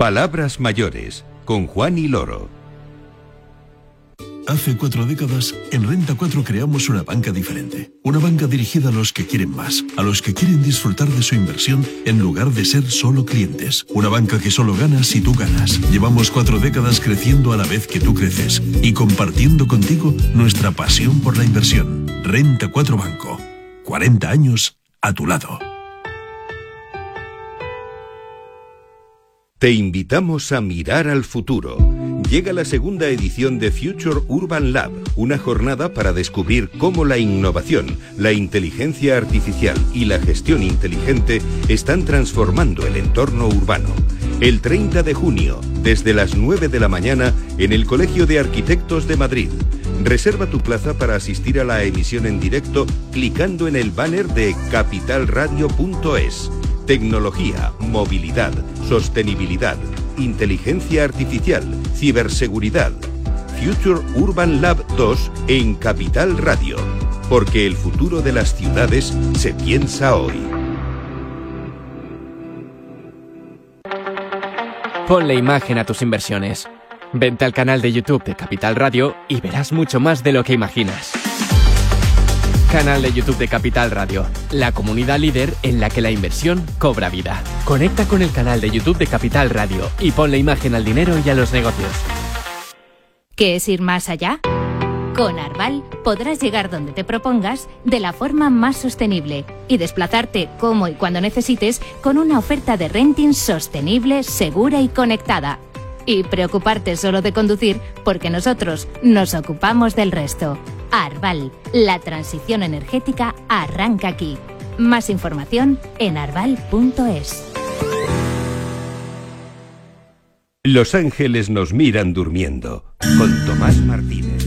Palabras mayores, con Juan y Loro. Hace 4 décadas, en Renta 4 creamos una banca diferente. Una banca dirigida a los que quieren más, a los que quieren disfrutar de su inversión en lugar de ser solo clientes. Una banca que solo gana si tú ganas. Llevamos 4 décadas creciendo a la vez que tú creces y compartiendo contigo nuestra pasión por la inversión. Renta 4 Banco. 40 años a tu lado. Te invitamos a mirar al futuro. Llega la segunda edición de Future Urban Lab, una jornada para descubrir cómo la innovación, la inteligencia artificial y la gestión inteligente están transformando el entorno urbano. El 30 de junio, desde las 9 de la mañana, en el Colegio de Arquitectos de Madrid. Reserva tu plaza para asistir a la emisión en directo clicando en el banner de capitalradio.es. Tecnología, movilidad, sostenibilidad, inteligencia artificial, ciberseguridad. Future Urban Lab 2 en Capital Radio. Porque el futuro de las ciudades se piensa hoy. Ponle imagen a tus inversiones. Vente al canal de YouTube de Capital Radio y verás mucho más de lo que imaginas. Canal de YouTube de Capital Radio, la comunidad líder en la que la inversión cobra vida. Conecta con el canal de YouTube de Capital Radio y ponle imagen al dinero y a los negocios. ¿Qué es ir más allá? Con Arval podrás llegar donde te propongas de la forma más sostenible y desplazarte como y cuando necesites con una oferta de renting sostenible, segura y conectada. Y preocuparte solo de conducir porque nosotros nos ocupamos del resto. Arval, la transición energética arranca aquí. Más información en arval.es. Los ángeles nos miran durmiendo, con Tomás Martínez.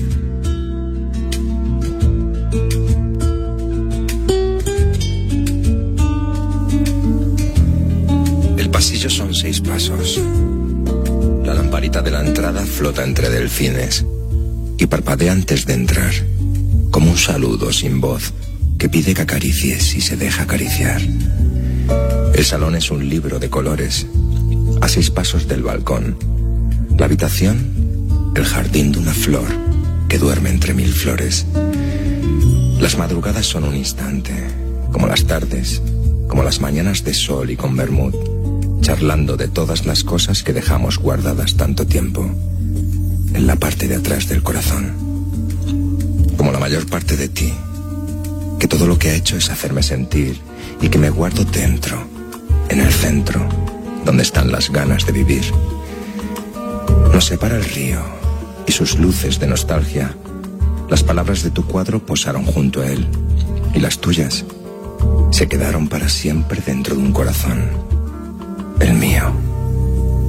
El pasillo son 6 pasos. La lamparita de la entrada flota entre delfines y parpadea antes de entrar, como un saludo sin voz que pide que acaricies y se deja acariciar. El salón es un libro de colores a 6 pasos del balcón. La habitación, el jardín de una flor que duerme entre 1000 flores. Las madrugadas son un instante, como las tardes, como las mañanas de sol y con vermut, charlando de todas las cosas que dejamos guardadas tanto tiempo en la parte de atrás del corazón. Como la mayor parte de ti, que todo lo que ha hecho es hacerme sentir y que me guardo dentro, en el centro, donde están las ganas de vivir. Nos separa el río y sus luces de nostalgia. Las palabras de tu cuadro posaron junto a él y las tuyas se quedaron para siempre dentro de un corazón, el mío.